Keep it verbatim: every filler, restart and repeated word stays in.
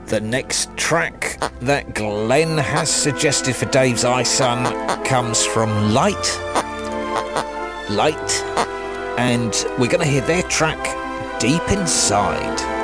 The next track that Glenn has suggested for Dave's iSun comes from Light. Light. And we're going to hear their track, Deep Inside.